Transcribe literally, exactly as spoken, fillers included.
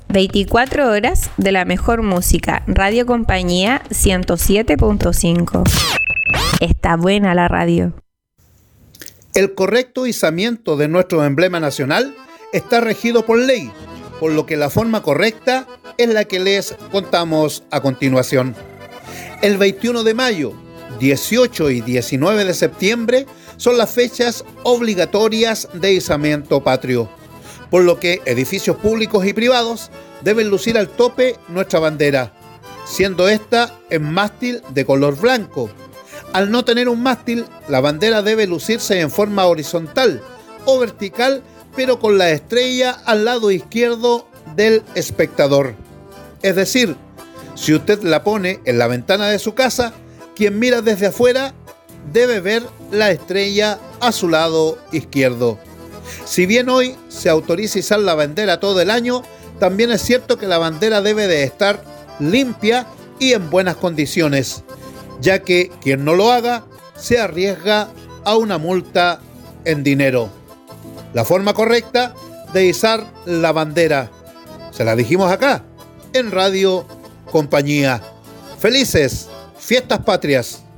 veinticuatro horas de la mejor música. Radio Compañía ciento siete punto cinco. Está buena la radio. El correcto izamiento de nuestro emblema nacional está regido por ley, por lo que la forma correcta es la que les contamos a continuación. El veintiuno de mayo, dieciocho y diecinueve de septiembre son las fechas obligatorias de izamiento patrio, por lo que edificios públicos y privados deben lucir al tope nuestra bandera, siendo esta en mástil de color blanco. Al no tener un mástil, la bandera debe lucirse en forma horizontal o vertical, pero con la estrella al lado izquierdo del espectador. Es decir, si usted la pone en la ventana de su casa, quien mira desde afuera debe ver la estrella a su lado izquierdo. Si bien hoy se autoriza izar la bandera todo el año, también es cierto que la bandera debe de estar limpia y en buenas condiciones, ya que quien no lo haga se arriesga a una multa en dinero. La forma correcta de izar la bandera, se la dijimos acá, en Radio Compañía. ¡Felices Fiestas Patrias!